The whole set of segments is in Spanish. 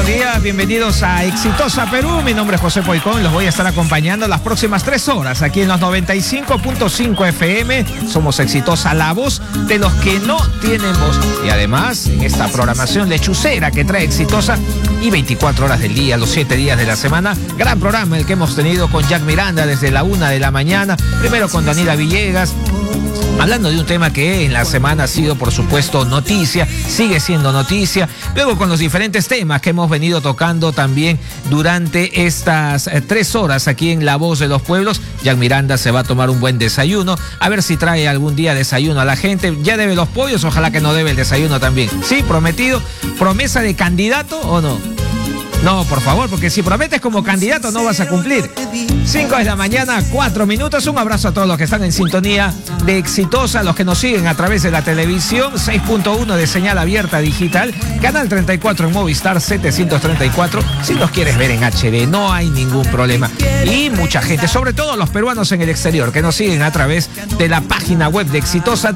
días, bienvenidos a Exitosa Perú. Mi nombre es José Poicón, los voy a estar acompañando las próximas 3 horas aquí en los 95.5 FM. Somos Exitosa, la voz de los que no tienen voz. Y además, en esta programación lechucera que trae Exitosa y 24 horas del día, los 7 días de la semana, gran programa el que hemos tenido con Jack Miranda desde la 1 de la mañana, primero con Daniela Villegas, hablando de un tema que en la semana ha sido, por supuesto, noticia, sigue siendo noticia. Luego con los diferentes temas que hemos venido tocando también durante estas 3 horas aquí en La Voz de los Pueblos. Jack Miranda se va a tomar un buen desayuno, a ver si trae algún día desayuno a la gente. Ya debe los pollos, ojalá que no debe el desayuno también. ¿Sí? ¿Prometido? ¿Promesa de candidato o no? No, por favor, porque si prometes como candidato no vas a cumplir. 5 de la mañana, 4 minutos. Un abrazo a todos los que están en sintonía de Exitosa, los que nos siguen a través de la televisión, 6.1 de señal abierta digital, canal 34 en Movistar 734. Si los quieres ver en HD, no hay ningún problema. Y mucha gente, sobre todo los peruanos en el exterior, que nos siguen a través de la página web de Exitosa,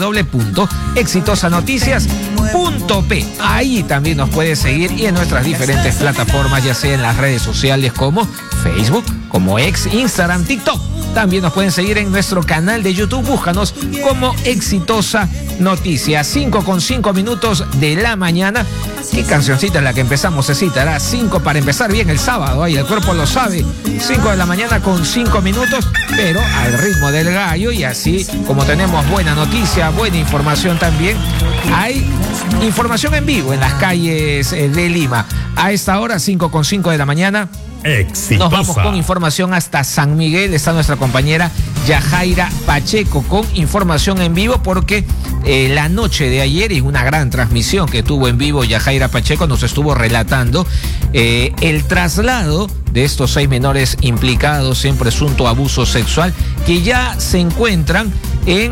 www.exitosanoticias.p. Ahí también nos puedes seguir y en nuestras diferentes plataformas, ya sea en las redes sociales como Facebook, como Instagram, TikTok. También nos pueden seguir en nuestro canal de YouTube. Búscanos como Exitosa Noticias. 5 minutos de la mañana. ¿Qué cancioncita es la que empezamos, Cecita? Era 5 para empezar bien el sábado. Ahí el cuerpo lo sabe. 5 de la mañana con 5 minutos, pero al ritmo del gallo. Y así como tenemos buena noticia, buena información también, hay información en vivo en las calles de Lima. A esta hora, 5:05 de la mañana. Exitosa. Nos vamos con información hasta San Miguel. Está nuestra compañera Yajaira Pacheco con información en vivo, porque la noche de ayer, en una gran transmisión que tuvo en vivo, Yajaira Pacheco nos estuvo relatando el traslado de estos 6 menores implicados en presunto abuso sexual que ya se encuentran en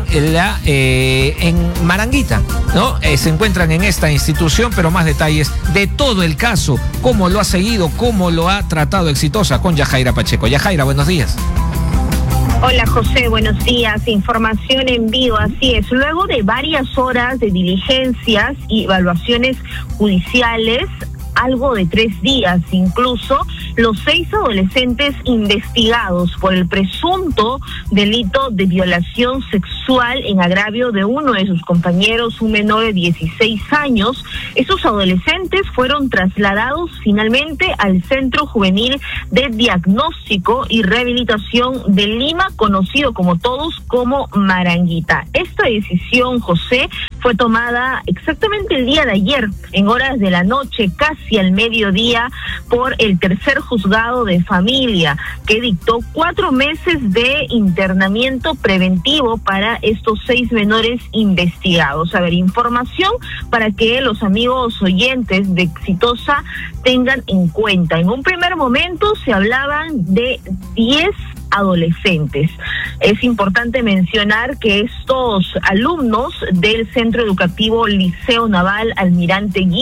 Maranguita, ¿no? Se encuentran en esta institución, pero más detalles de todo el caso, cómo lo ha seguido, cómo lo ha tratado Exitosa con Yajaira Pacheco. Yajaira, buenos días. Hola José, buenos días. Información en vivo, así es. Luego de varias horas de diligencias y evaluaciones judiciales, algo de 3 días incluso, los 6 adolescentes investigados por el presunto delito de violación sexual en agravio de uno de sus compañeros, un menor de 16 años, esos adolescentes fueron trasladados finalmente al Centro Juvenil de Diagnóstico y Rehabilitación de Lima, conocido como todos como Maranguita. Esta decisión, José, fue tomada exactamente el día de ayer, en horas de la noche, casi al mediodía, por el tercer juzgado de familia, que dictó 4 meses de internamiento preventivo para estos 6 menores investigados. A ver, información para que los amigos oyentes de Exitosa tengan en cuenta. En un primer momento se hablaban de 10 adolescentes. Es importante mencionar que estos alumnos del Centro Educativo Liceo Naval Almirante Guillén